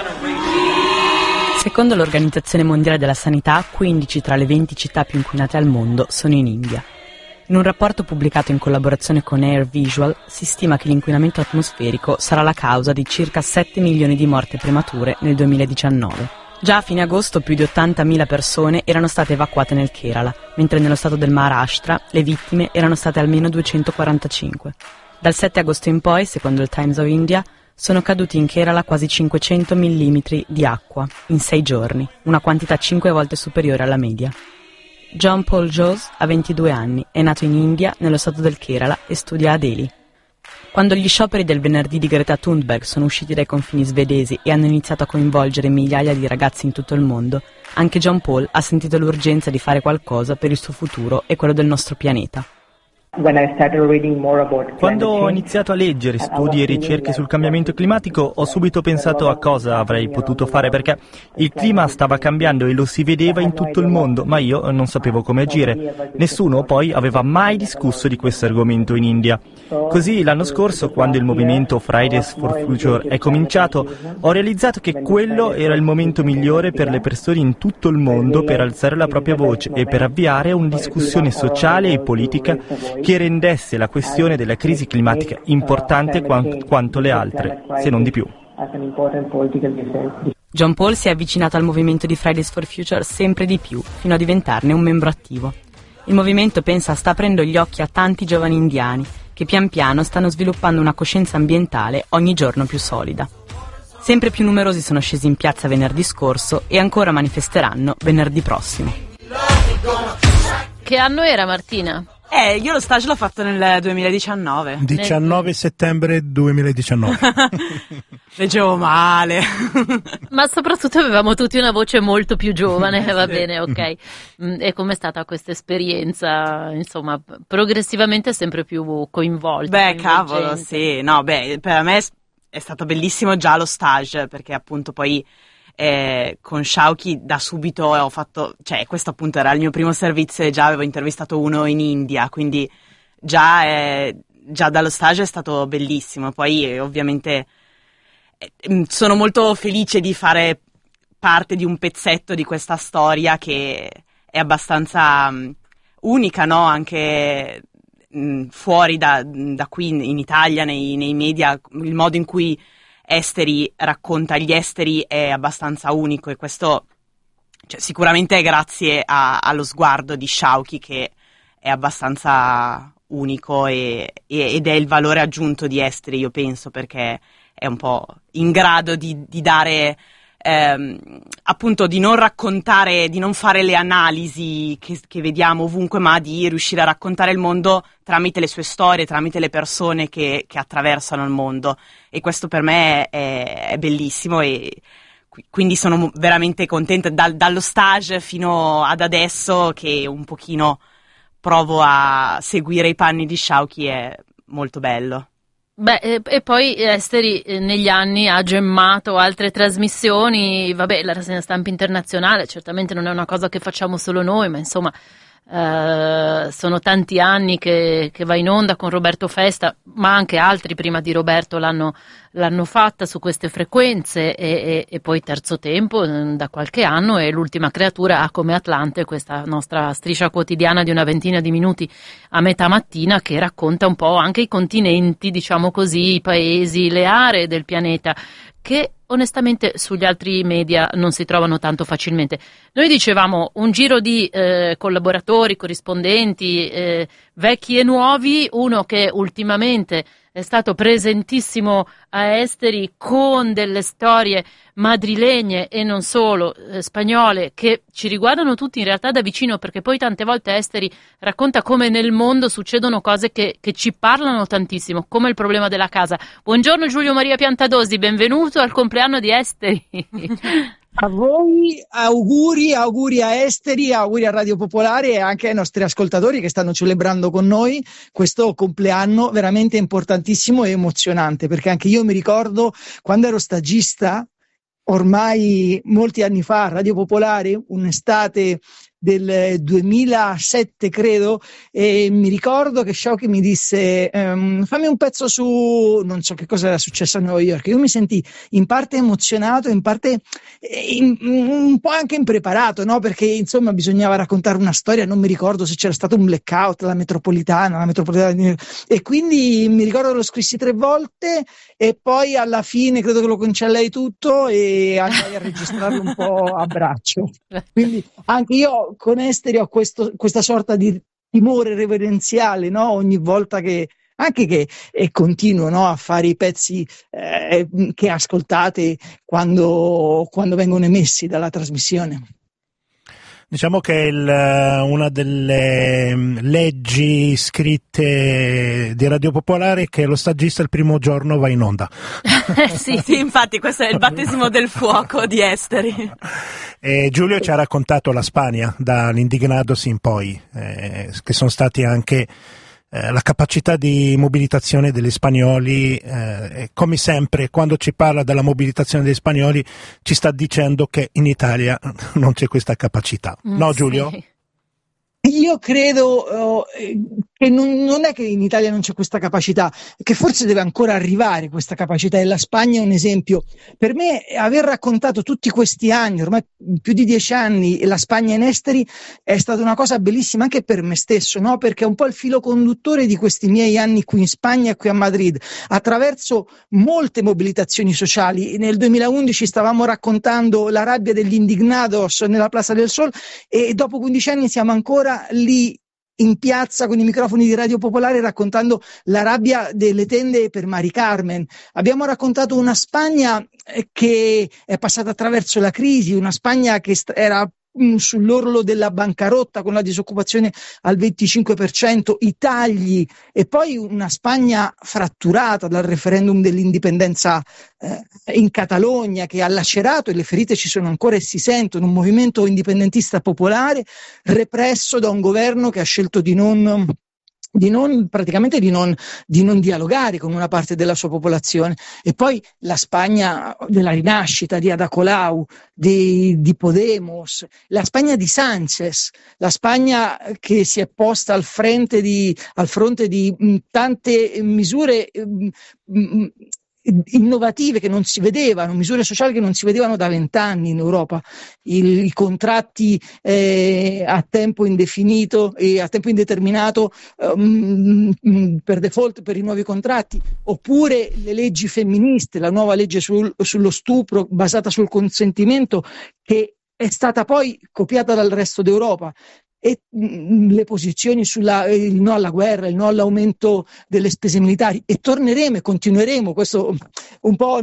Secondo l'Organizzazione Mondiale della Sanità, 15 tra le 20 città più inquinate al mondo sono in India. In un rapporto pubblicato in collaborazione con Air Visual si stima che l'inquinamento atmosferico sarà la causa di circa 7 milioni di morti premature nel 2019. Già a fine agosto più di 80.000 persone erano state evacuate nel Kerala, mentre nello stato del Maharashtra le vittime erano state almeno 245. Dal 7 agosto in poi, secondo il Times of India, sono caduti in Kerala quasi 500 mm di acqua in 6 giorni, una quantità 5 volte superiore alla media. John Paul Jose ha 22 anni, è nato in India, nello stato del Kerala, e studia a Delhi. Quando gli scioperi del venerdì di Greta Thunberg sono usciti dai confini svedesi e hanno iniziato a coinvolgere migliaia di ragazzi in tutto il mondo, anche John Paul ha sentito l'urgenza di fare qualcosa per il suo futuro e quello del nostro pianeta. Quando ho iniziato a leggere studi e ricerche sul cambiamento climatico, ho subito pensato a cosa avrei potuto fare, perché il clima stava cambiando e lo si vedeva in tutto il mondo, ma io non sapevo come agire. Nessuno poi aveva mai discusso di questo argomento in India. Così l'anno scorso, quando il movimento Fridays for Future è cominciato, ho realizzato che quello era il momento migliore per le persone in tutto il mondo per alzare la propria voce e per avviare una discussione sociale e politica che rendesse la questione della crisi climatica importante quanto le altre, se non di più. John Paul si è avvicinato al movimento di Fridays for Future sempre di più, fino a diventarne un membro attivo. Il movimento, pensa, sta aprendo gli occhi a tanti giovani indiani che pian piano stanno sviluppando una coscienza ambientale ogni giorno più solida. Sempre più numerosi sono scesi in piazza venerdì scorso e ancora manifesteranno venerdì prossimo. Che anno era, Martina? Io lo stage l'ho fatto nel 2019. 19 settembre 2019. Leggevo male. Ma soprattutto avevamo tutti una voce molto più giovane, va bene, ok. E com'è stata questa esperienza, insomma, progressivamente sempre più coinvolta? Beh, cavolo, sì, no, per me è stato bellissimo già lo stage, perché appunto poi con Shauki da subito ho fatto, questo appunto era il mio primo servizio e già avevo intervistato uno in India, quindi già dallo stage è stato bellissimo. Poi ovviamente sono molto felice di fare parte di un pezzetto di questa storia che è abbastanza unica, no? Anche fuori da qui in Italia, nei media, il modo in cui Esteri racconta gli esteri è abbastanza unico, e questo sicuramente è grazie allo sguardo di Shauki, che è abbastanza unico ed è il valore aggiunto di Esteri, io penso, perché è un po' in grado di dare appunto, di non raccontare, di non fare le analisi che vediamo ovunque, ma di riuscire a raccontare il mondo tramite le sue storie, tramite le persone che attraversano il mondo, e questo per me è bellissimo, e quindi sono veramente contenta dallo stage fino ad adesso, che un pochino provo a seguire i panni di Shauki. È molto bello. Beh, e poi Esteri negli anni ha gemmato altre trasmissioni, vabbè, la rassegna stampa internazionale certamente non è una cosa che facciamo solo noi, ma insomma sono tanti anni che va in onda con Roberto Festa, ma anche altri prima di Roberto l'hanno fatta su queste frequenze, e poi Terzo Tempo da qualche anno, e L'ultima creatura ha come Atlante questa nostra striscia quotidiana di una ventina di minuti a metà mattina, che racconta un po' anche i continenti, diciamo così, i paesi, le aree del pianeta, che onestamente sugli altri media non si trovano tanto facilmente. Noi dicevamo un giro di collaboratori, corrispondenti, vecchi e nuovi, uno che ultimamente è stato presentissimo a Esteri con delle storie madrilegne e non solo, spagnole, che ci riguardano tutti in realtà da vicino, perché poi tante volte Esteri racconta come nel mondo succedono cose che ci parlano tantissimo, come il problema della casa. Buongiorno Giulio Maria Piantadosi, benvenuto al compleanno di Esteri. A voi, auguri a Esteri, auguri a Radio Popolare e anche ai nostri ascoltatori che stanno celebrando con noi questo compleanno veramente importantissimo e emozionante, perché anche io mi ricordo quando ero stagista, ormai molti anni fa, a Radio Popolare, un'estate del 2007 credo, e mi ricordo che Shauki mi disse fammi un pezzo su, non so che cosa era successo a New York. Io mi sentii in parte emozionato, in parte un po' anche impreparato, no? Perché insomma bisognava raccontare una storia, non mi ricordo se c'era stato un blackout alla metropolitana e quindi mi ricordo che lo scrissi 3 volte e poi alla fine credo che lo cancellai tutto e andai a registrarlo un po' a braccio. Quindi anche io con Esteri ho questa sorta di timore reverenziale, no? Ogni volta che continuo, no, a fare i pezzi che ascoltate quando vengono emessi dalla trasmissione. Diciamo che una delle leggi scritte di Radio Popolare è che lo stagista il primo giorno va in onda. Sì, infatti questo è il battesimo del fuoco di Esteri. Giulio ci ha raccontato la Spagna, dall'Indignados in poi, che sono stati anche la capacità di mobilitazione degli spagnoli, come sempre quando ci parla della mobilitazione degli spagnoli ci sta dicendo che in Italia non c'è questa capacità, no Giulio? Sì. Io credo che non è che in Italia non c'è questa capacità, che forse deve ancora arrivare questa capacità, e la Spagna è un esempio. Per me aver raccontato tutti questi anni, ormai più di 10 anni, la Spagna in Esteri è stata una cosa bellissima anche per me stesso, no? Perché è un po' il filo conduttore di questi miei anni qui in Spagna e qui a Madrid, attraverso molte mobilitazioni sociali. Nel 2011 stavamo raccontando la rabbia degli Indignados nella Plaza del Sol e dopo 15 anni siamo ancora lì in piazza con i microfoni di Radio Popolare raccontando la rabbia delle tende per Mari Carmen. Abbiamo raccontato una Spagna che è passata attraverso la crisi, una Spagna che era sull'orlo della bancarotta con la disoccupazione al 25%, i tagli, e poi una Spagna fratturata dal referendum dell'indipendenza in Catalogna, che ha lacerato, e le ferite ci sono ancora e si sentono, un movimento indipendentista popolare represso da un governo che ha scelto di non dialogare con una parte della sua popolazione. E poi la Spagna della rinascita, di Ada Colau, di Podemos, la Spagna di Sánchez, la Spagna che si è posta al fronte di tante misure innovative che non si vedevano, misure sociali che non si vedevano da 20 anni in Europa, i contratti a tempo indefinito e a tempo indeterminato per default per i nuovi contratti, oppure le leggi femministe, la nuova legge sullo stupro basata sul consentimento, che è stata poi copiata dal resto d'Europa, e le posizioni il no alla guerra, il no all'aumento delle spese militari, e torneremo e continueremo. Questo un po'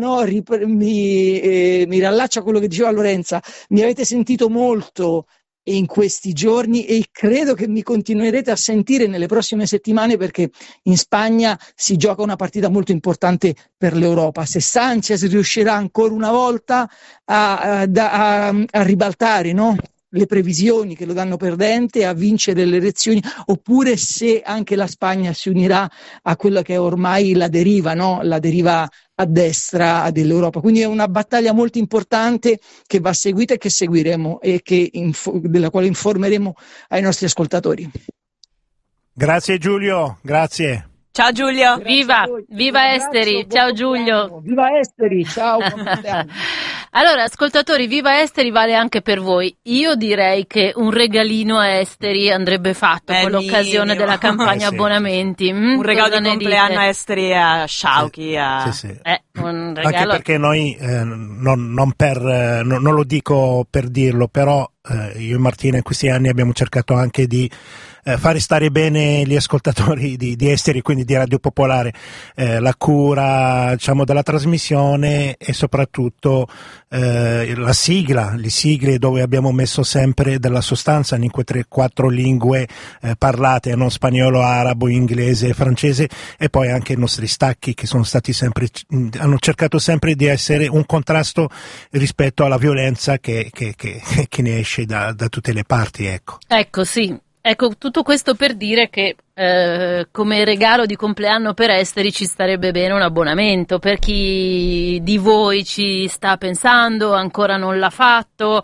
mi riallaccia a quello che diceva Lorenza. Mi avete sentito molto in questi giorni e credo che mi continuerete a sentire nelle prossime settimane, perché in Spagna si gioca una partita molto importante per l'Europa. Se Sánchez riuscirà ancora una volta a ribaltare, no? le previsioni che lo danno perdente, a vincere le elezioni, oppure se anche la Spagna si unirà a quella che è ormai la deriva, no? La deriva a destra dell'Europa. Quindi è una battaglia molto importante che va seguita e che seguiremo e della quale informeremo ai nostri ascoltatori. Grazie Giulio, grazie. Ciao Giulio. Viva Esteri, ciao Giulio. Viva Esteri, ciao. Buon compleanno. Allora, ascoltatori, Viva Esteri vale anche per voi. Io direi che un regalino a Esteri andrebbe fatto con l'occasione della campagna abbonamenti. Un regalo di compleanno a Esteri e a Shauki. Sì. Un regalo. Anche perché noi, non lo dico per dirlo, però io e Martina in questi anni abbiamo cercato anche di fare stare bene gli ascoltatori di Esteri, quindi di Radio Popolare, la cura, diciamo, della trasmissione, e soprattutto le sigle dove abbiamo messo sempre della sostanza in quelle 3-4 lingue parlate, non spagnolo, arabo, inglese e francese, e poi anche i nostri stacchi che sono stati hanno cercato sempre di essere un contrasto rispetto alla violenza che ne esce da tutte le parti, ecco. Ecco, sì. Ecco, tutto questo per dire che come regalo di compleanno per Esteri ci starebbe bene un abbonamento per chi di voi ci sta pensando, ancora non l'ha fatto,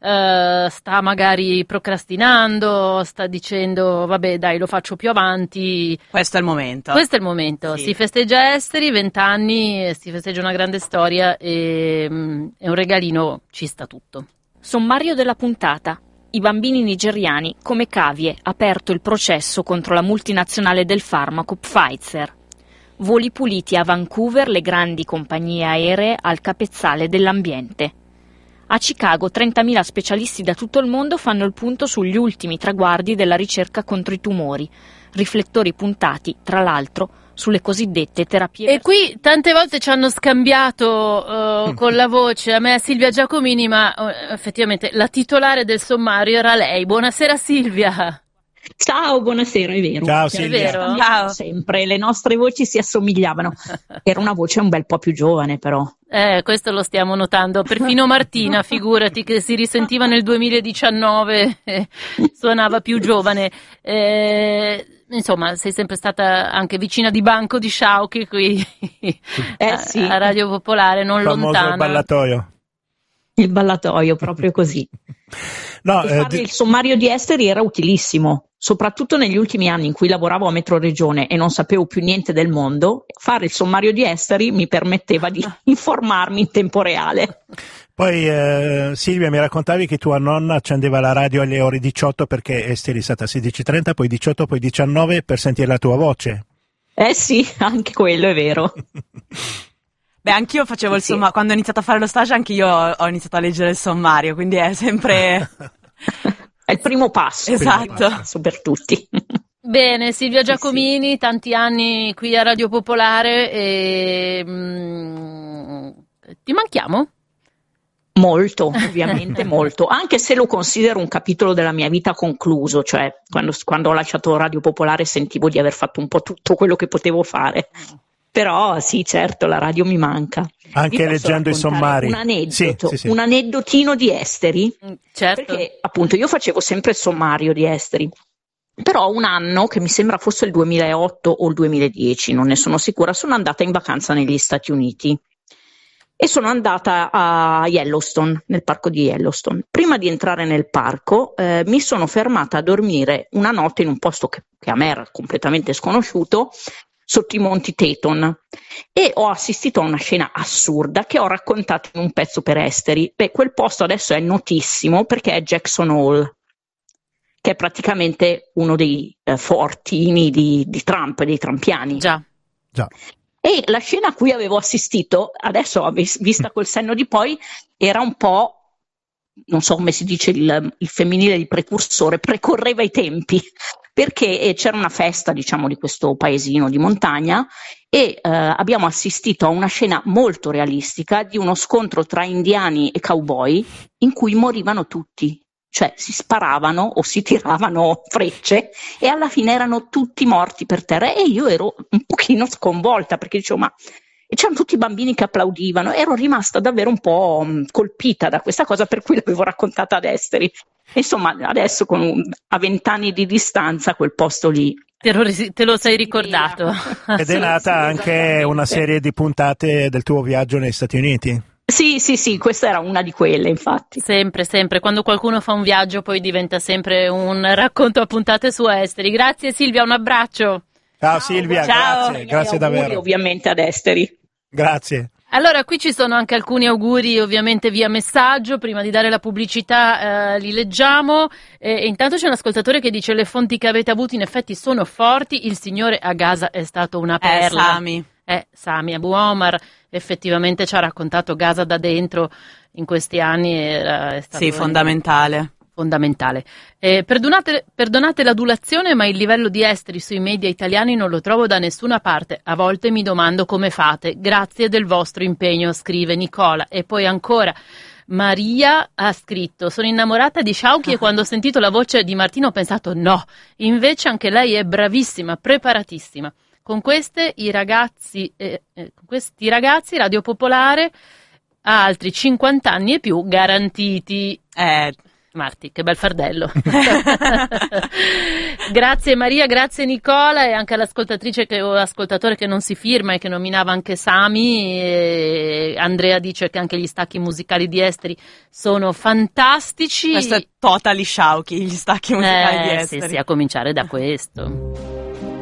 sta magari procrastinando, sta dicendo vabbè dai lo faccio più avanti. Questo è il momento. Questo è il momento, Sì. Si festeggia Esteri, 20 anni, si festeggia una grande storia e è un regalino, ci sta tutto. Sommario della puntata. I bambini nigeriani come cavie, aperto il processo contro la multinazionale del farmaco Pfizer. Voli puliti a Vancouver, le grandi compagnie aeree al capezzale dell'ambiente. A Chicago 30.000 specialisti da tutto il mondo fanno il punto sugli ultimi traguardi della ricerca contro i tumori. Riflettori puntati, tra l'altro, sulle cosiddette terapie. E qui tante volte ci hanno scambiato con la voce, a me Silvia Giacomini, ma effettivamente la titolare del sommario era lei. Buonasera Silvia. Ciao, buonasera, è vero. Ciao È Silvia. vero? Ciao. Sempre, le nostre voci si assomigliavano. Era una voce un bel po' più giovane, però. Questo lo stiamo notando. Perfino Martina, figurati, che si risentiva nel 2019, suonava più giovane. Insomma, sei sempre stata anche vicina di banco di Sciauchi qui Sì. a Radio Popolare, non Famoso lontana. il ballatoio. Il ballatoio, proprio così. No, E fare il sommario di Esteri era utilissimo, soprattutto negli ultimi anni in cui lavoravo a Metroregione e non sapevo più niente del mondo. Fare il sommario di Esteri mi permetteva di informarmi in tempo reale. Poi Silvia, mi raccontavi che tua nonna accendeva la radio alle ore 18 perché Esteri è stata a 16:30, poi 18, poi 19 per sentire la tua voce. Sì, anche quello è vero. Beh, anch'io facevo il Sì. sommario, quando ho iniziato a fare lo stage anche io ho iniziato a leggere il sommario, quindi è sempre... È il primo passo. Esatto. Il primo passo per tutti. Bene, Silvia Giacomini, tanti anni qui a Radio Popolare e ti manchiamo? Molto, ovviamente molto, anche se lo considero un capitolo della mia vita concluso, cioè quando ho lasciato Radio Popolare sentivo di aver fatto un po' tutto quello che potevo fare. Però sì, certo, la radio mi manca. Anche Vi posso leggendo i raccontare sommari. Un aneddoto, Sì. un aneddotino di Esteri, Certo. perché appunto io facevo sempre il sommario di Esteri. Però un anno, che mi sembra fosse il 2008 o il 2010, non ne sono sicura, sono andata in vacanza negli Stati Uniti e sono andata a Yellowstone, nel parco di Yellowstone. Prima di entrare nel parco mi sono fermata a dormire una notte in un posto che a me era completamente sconosciuto, sotto i monti Teton, e ho assistito a una scena assurda che ho raccontato in un pezzo per Esteri. Beh, quel posto adesso è notissimo perché è Jackson Hole, che è praticamente uno dei fortini di Trump, dei trampiani. Già. E la scena a cui avevo assistito, adesso vista col senno di poi, era un po', non so come si dice il femminile di precursore, precorreva i tempi, perché c'era una festa, diciamo, di questo paesino di montagna e abbiamo assistito a una scena molto realistica di uno scontro tra indiani e cowboy in cui morivano tutti. Cioè si sparavano o si tiravano frecce e alla fine erano tutti morti per terra e io ero un pochino sconvolta perché dicevo ma e c'erano tutti i bambini che applaudivano, ero rimasta davvero un po' colpita da questa cosa per cui l'avevo raccontata ad Esteri. Insomma adesso a 20 anni di distanza quel posto lì Te lo sei ricordato. Ed è nata anche una serie di puntate del tuo viaggio negli Stati Uniti. Sì, questa era una di quelle, infatti. Sempre. Quando qualcuno fa un viaggio poi diventa sempre un racconto a puntate su Esteri. Grazie Silvia, un abbraccio. Ciao Silvia, Ciao. grazie Auguri, davvero. ovviamente ad Esteri. Grazie. Allora, qui ci sono anche alcuni auguri ovviamente via messaggio, prima di dare la pubblicità li leggiamo. E intanto c'è un ascoltatore che dice le fonti che avete avuto in effetti sono forti, il signore a Gaza è stato una perla. Sami. Sami Abu Omar effettivamente ci ha raccontato Gaza da dentro in questi anni, è stato Sì, fondamentale. Perdonate l'adulazione, ma il livello di Esteri sui media italiani non lo trovo da nessuna parte. A volte mi domando come fate. Grazie del vostro impegno, scrive Nicola. E poi ancora Maria ha scritto: sono innamorata di Sciauchi e quando ho sentito la voce di Martino ho pensato no, invece anche lei è bravissima, preparatissima. Con questi ragazzi Radio Popolare ha altri 50 anni e più garantiti. Marti, che bel fardello. Grazie Maria, grazie Nicola, e anche all'ascoltatrice o ascoltatore che non si firma e che nominava anche Sami. E Andrea dice che anche gli stacchi musicali di Esteri sono fantastici. Questo è totally Sciauchi, gli stacchi musicali di Esteri. Sì, a cominciare da questo.